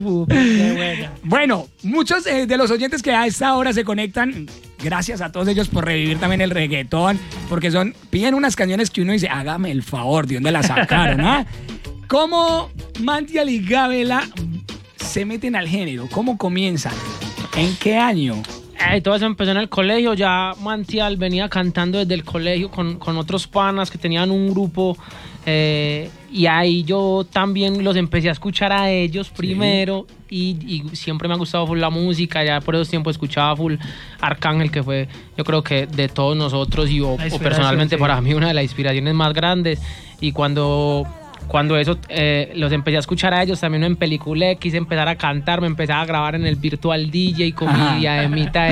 Qué buena. Bueno, muchos de los oyentes que a esta hora se conectan, gracias a todos ellos por revivir también el reggaetón, porque piden unas canciones que uno dice, hágame el favor, ¿de dónde la sacaron? ¿Ah? ¿Cómo Mantial y Gabela se meten al género? ¿Cómo comienzan? ¿En qué año? Todo eso empezó en el colegio. Ya Mantial venía cantando desde el colegio con otros panas que tenían un grupo, y ahí yo también los empecé a escuchar a ellos primero. Sí. Y siempre me ha gustado full la música. Ya por esos tiempos escuchaba full Arcángel, que fue, yo creo que de todos nosotros o personalmente para mí una de las inspiraciones más grandes. Y cuando eso los empecé a escuchar a ellos, también en Película, quise empezar a cantar, me empezaba a grabar en el Virtual DJ con mi diademita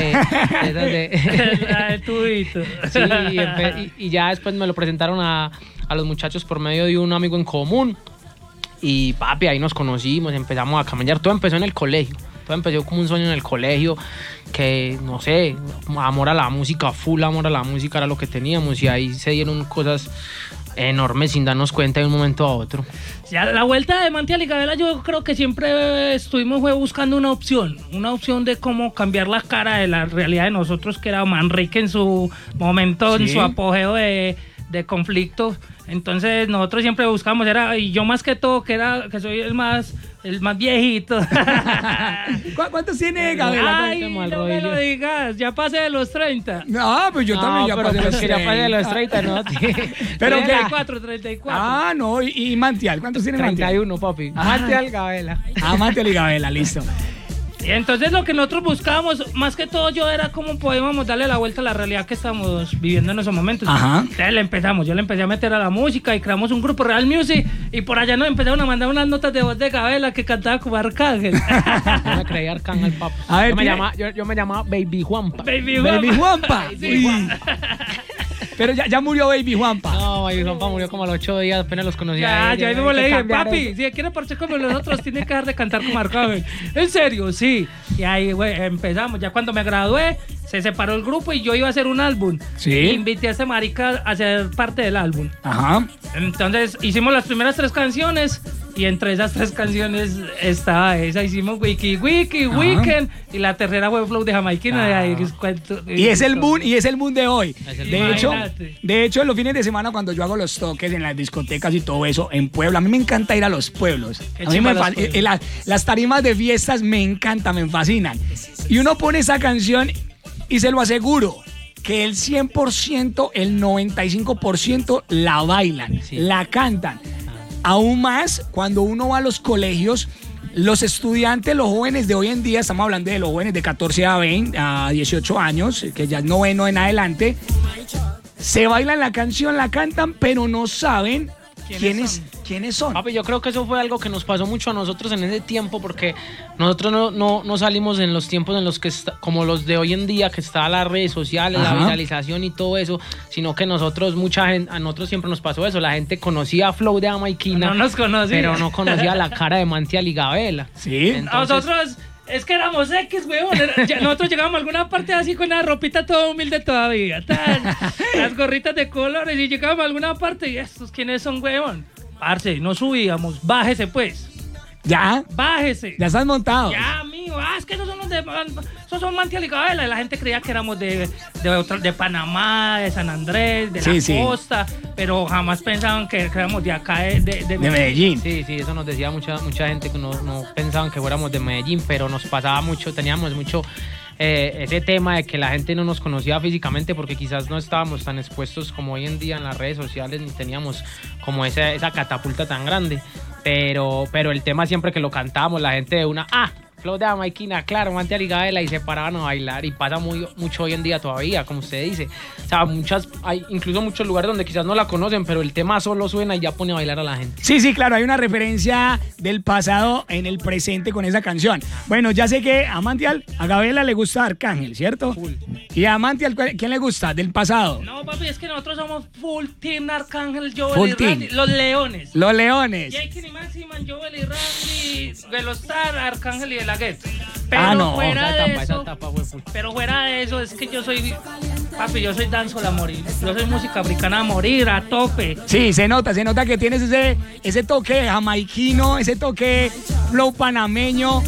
de tubito. Sí, y ya después me lo presentaron a los muchachos por medio de un amigo en común. Y papi, ahí nos conocimos, empezamos a camellar. Todo empezó en el colegio. Todo empezó como un sueño en el colegio, que no sé, amor a la música, full amor a la música era lo que teníamos. Y ahí se dieron cosas enormes sin darnos cuenta de un momento a otro. Ya la vuelta de Mantial y Gabela, yo creo que siempre estuvimos buscando una opción de cómo cambiar la cara de la realidad de nosotros, que era Manrique en su momento, en su apogeo de conflicto. Entonces nosotros siempre buscamos, y yo más que todo, que soy el más viejito. ¿Cuántos tiene Gabela? Ay, no me lo digas, ya pasé de los 30. No, pues yo también ya pasé de los 30. Ya pasé de los 30, ¿no? Pero 34. Ah, no, y Mantial, ¿cuántos tiene Mantial? 31, papi. Mantial, Gabela. Mantial y Gabela, listo. Y entonces lo que nosotros buscábamos, más que todo yo, era cómo podíamos darle la vuelta a la realidad que estamos viviendo en esos momentos. Ajá. Entonces yo le empecé a meter a la música y creamos un grupo, Real Music, y por allá nos empezaron a mandar unas notas de voz de Gabela que cantaba como Arcángel. Yo me creía Arcángel, papá. A ver, yo me llamaba Baby Juanpa. Baby Juanpa. Sí. Pero ya murió Baby Juanpa. No, Baby Juanpa murió como a los 8 días, apenas los conocía. Ya mismo le dije, papi, si quiere parchar como nosotros, tiene que dejar de cantar como Arcángel. En serio, sí. Y ahí, güey, empezamos. Ya cuando me gradué, se separó el grupo y yo iba a hacer un álbum. Sí. Y invité a ese marica a ser parte del álbum. Ajá. Entonces hicimos las primeras 3 canciones. Y entre esas 3 canciones estaba esa. Hicimos Wiki, Weekend. Y la tercera fue Flow de Jamaiquina. Y es el boom de hoy. De hecho, los fines de semana, cuando yo hago los toques en las discotecas y todo eso, en Puebla, a mí me encanta ir a los pueblos. A mí las tarimas de fiestas me encantan, me fascinan. Y uno pone esa canción y se lo aseguro que el 100%, el 95% la bailan, la cantan. Aún más cuando uno va a los colegios, los estudiantes, los jóvenes de hoy en día, estamos hablando de los jóvenes de 14 a 18 años, que ya es noveno en adelante, se bailan la canción, la cantan, pero no saben quiénes son. Papi, yo creo que eso fue algo que nos pasó mucho a nosotros en ese tiempo, porque nosotros no salimos en los tiempos en los que como los de hoy en día, que está las redes sociales, la viralización y todo eso, sino que mucha gente, a nosotros siempre nos pasó eso, la gente conocía a Flow de Jamaiquina, no nos conocía, pero no conocía la cara de Mantial y Gabela. Sí. Entonces, nosotros es que éramos X, weón. Nosotros llegábamos a alguna parte así con una ropita toda humilde todavía. Las gorritas de colores. Y llegábamos a alguna parte y estos, ¿quiénes son, weón? Parce, no subíamos. Bájese, pues. ¿Ya? Bájese. ¿Ya estás montado? Ya, amigo. Es que esos son Mantial y Gabela. Y la gente creía que éramos de Panamá, de San Andrés, de la costa. Pero jamás pensaban que éramos de acá, de Medellín. Sí, eso nos decía mucha gente, que no pensaban que fuéramos de Medellín, pero nos pasaba mucho, teníamos mucho ese tema de que la gente no nos conocía físicamente, porque quizás no estábamos tan expuestos como hoy en día en las redes sociales, ni teníamos como esa catapulta tan grande. Pero el tema, siempre que lo cantábamos, la gente de una, Flow de Jamaiquina, claro, Mantial y Gabela, y se paraban a bailar, y pasa mucho hoy en día todavía, como usted dice. O sea, hay incluso muchos lugares donde quizás no la conocen, pero el tema solo suena y ya pone a bailar a la gente. Sí, claro, hay una referencia del pasado en el presente con esa canción. Bueno, ya sé que a Mantial, a Gabela le gusta Arcángel, ¿cierto? Full. ¿Y a Mantial quién le gusta del pasado? No, papi, es que nosotros somos full team Arcángel, Joel y Randy, los leones. Los leones. Jake y Maximan, Joel y Randy, Velostar, Arcángel y De La Ghetto. Pero fuera de eso, es que yo soy dancehall a morir. Yo soy música africana a morir, a tope. Sí, se nota que tienes ese toque jamaiquino, ese toque flow panameño,